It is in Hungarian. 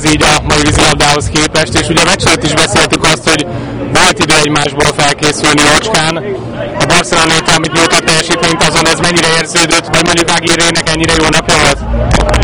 így a mai vízilabdához képest, és ugye a meccs előtt is beszéltük azt, hogy volt idő egymásból felkészülni Jócskán. A Barcelonétól, amit nyújtott teljesítményt, azon ez mennyire érződött, vagy mondjuk Aguirrének ennyire jó napja volt?